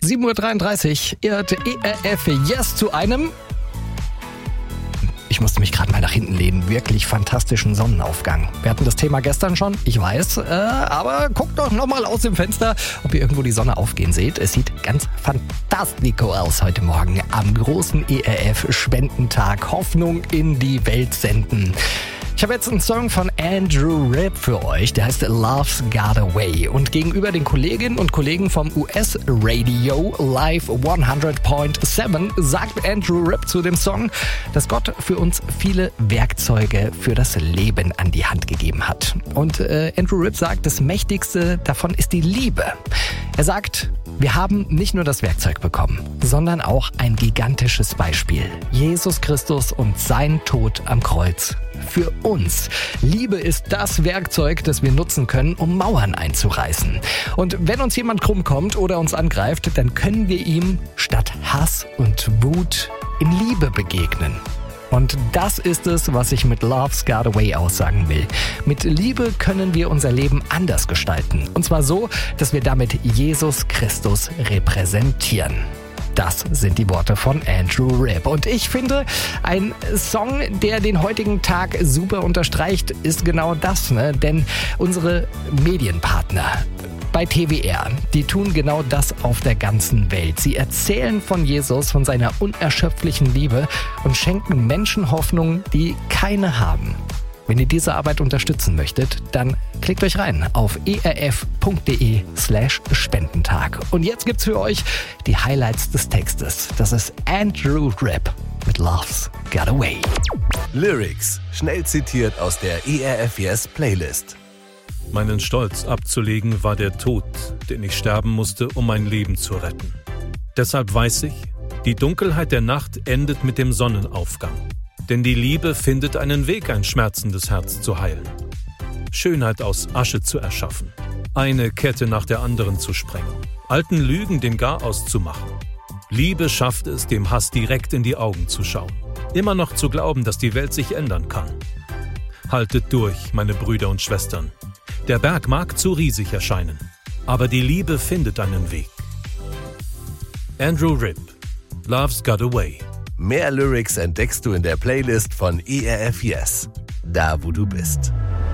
7:33 Uhr irrt ERF Yes zu einem... Ich musste mich gerade mal nach hinten lehnen. Wirklich fantastischen Sonnenaufgang. Wir hatten das Thema gestern schon, ich weiß. Aber guckt doch nochmal aus dem Fenster, ob ihr irgendwo die Sonne aufgehen seht. Es sieht ganz fantastico aus heute Morgen am großen ERF-Spendentag. Hoffnung in die Welt senden. Ich habe jetzt einen Song von Andrew Ripp für euch, der heißt Love's Got Away. Und gegenüber den Kolleginnen und Kollegen vom US-Radio Live 100.7 sagt Andrew Ripp zu dem Song, dass Gott für uns viele Werkzeuge für das Leben an die Hand gegeben hat. Und Andrew Ripp sagt, das Mächtigste davon ist die Liebe. Er sagt, wir haben nicht nur das Werkzeug bekommen, sondern auch ein gigantisches Beispiel. Jesus Christus und sein Tod am Kreuz. Für uns. Liebe ist das Werkzeug, das wir nutzen können, um Mauern einzureißen. Und wenn uns jemand krumm kommt oder uns angreift, dann können wir ihm statt Hass und Wut in Liebe begegnen. Und das ist es, was ich mit Love's Got Away aussagen will. Mit Liebe können wir unser Leben anders gestalten. Und zwar so, dass wir damit Jesus Christus repräsentieren. Das sind die Worte von Andrew Ripp. Und ich finde, ein Song, der den heutigen Tag super unterstreicht, ist genau das. Denn unsere Medienpartner bei TWR, die tun genau das auf der ganzen Welt. Sie erzählen von Jesus, von seiner unerschöpflichen Liebe und schenken Menschen Hoffnung, die keine haben. Wenn ihr diese Arbeit unterstützen möchtet, dann klickt euch rein auf erf.de/Spendentag. Und jetzt gibt's für euch die Highlights des Textes. Das ist Andrew Ripp mit Love's Got Away. Lyrics, schnell zitiert aus der ERF Yes Playlist. Meinen Stolz abzulegen war der Tod, den ich sterben musste, um mein Leben zu retten. Deshalb weiß ich, die Dunkelheit der Nacht endet mit dem Sonnenaufgang. Denn die Liebe findet einen Weg, ein schmerzendes Herz zu heilen. Schönheit aus Asche zu erschaffen. Eine Kette nach der anderen zu sprengen. Alten Lügen den Garaus zu machen. Liebe schafft es, dem Hass direkt in die Augen zu schauen. Immer noch zu glauben, dass die Welt sich ändern kann. Haltet durch, meine Brüder und Schwestern. Der Berg mag zu riesig erscheinen, aber die Liebe findet einen Weg. Andrew Ripp, Love's Got Away. Mehr Lyrics entdeckst du in der Playlist von ERF Yes, da wo du bist.